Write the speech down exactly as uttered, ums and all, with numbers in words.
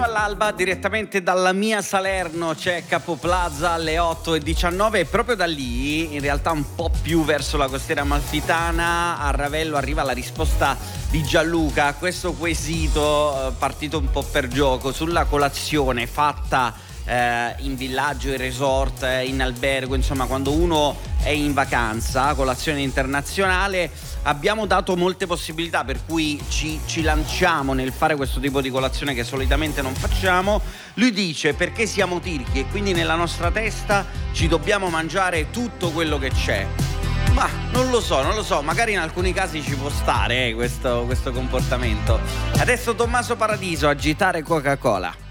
all'alba, direttamente dalla mia Salerno c'è Capo Plaza alle otto e diciannove e proprio da lì, in realtà un po' più verso la costiera amalfitana, a Ravello arriva la risposta di Gianluca a questo quesito partito un po' per gioco sulla colazione fatta Eh, in villaggio, in resort, eh, in albergo, insomma quando uno è in vacanza, colazione internazionale. Abbiamo dato molte possibilità per cui ci, ci lanciamo nel fare questo tipo di colazione che solitamente non facciamo. Lui dice perché siamo tirchi e quindi nella nostra testa ci dobbiamo mangiare tutto quello che c'è. Ma non lo so, non lo so, magari in alcuni casi ci può stare eh, questo, questo comportamento. Adesso Tommaso Paradiso, Agitare Coca-Cola.